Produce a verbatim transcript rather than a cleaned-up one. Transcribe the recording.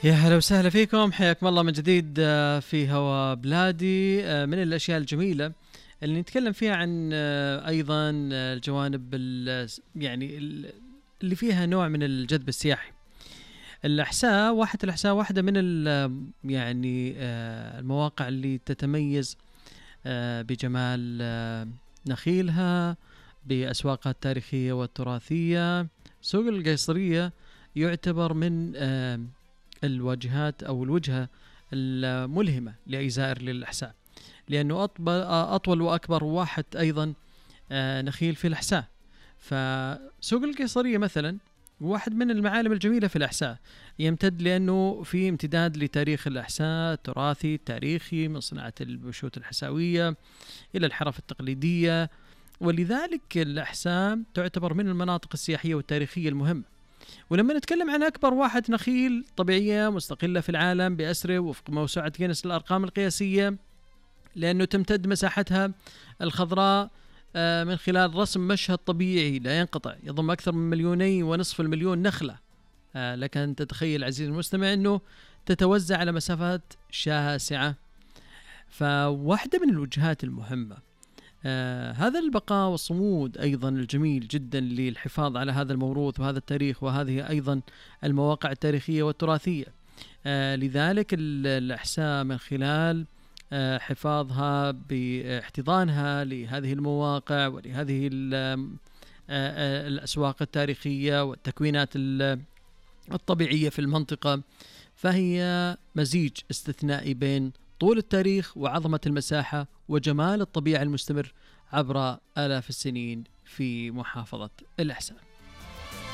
يا هلا وسهلا فيكم، حياكم الله من جديد آه، في هوا بلادي. آه، من الأشياء الجميلة اللي نتكلم فيها عن آه، أيضا آه، الجوانب ال- يعني ال- اللي فيها نوع من الجذب السياحي. الأحساء، واحة الأحساء واحدة من ال- يعني آه، المواقع اللي تتميز آه، بجمال آه، نخيلها، بأسواقها التاريخية والتراثية. سوق القيصرية يعتبر من آه، الواجهات أو الوجهة الملهمة لأي زائر للأحساء، لأنه أطب- أطول وأكبر واحة أيضا آه، نخيل في الأحساء. فسوق القيصرية مثلا واحد من المعالم الجميلة في الأحساء، يمتد لأنه في امتداد لتاريخ الأحساء التراثي التاريخي، من صناعة البشوت الحساوية إلى الحرف التقليدية. ولذلك الأحساء تعتبر من المناطق السياحية والتاريخية المهمة. ولما نتكلم عن أكبر واحة نخيل طبيعية مستقلة في العالم بأسره وفق موسوعة جينيس الأرقام القياسية، لأنه تمتد مساحتها الخضراء آه، من خلال رسم مشهد طبيعي لا ينقطع يضم أكثر من مليوني ونصف المليون نخلة. آه، لك أن تتخيل عزيزي المستمع أنه تتوزع على مسافات شاسعة. فواحدة من الوجهات المهمة آه هذا البقاء والصمود أيضا الجميل جدا للحفاظ على هذا الموروث وهذا التاريخ وهذه أيضا المواقع التاريخية والتراثية. آه لذلك الأحساء من خلال آه حفاظها باحتضانها لهذه المواقع ولهذه آه آه الأسواق التاريخية والتكوينات الطبيعية في المنطقة، فهي مزيج استثنائي بين طول التاريخ وعظمة المساحة وجمال الطبيعة المستمر عبر آلاف السنين في محافظة الأحساء.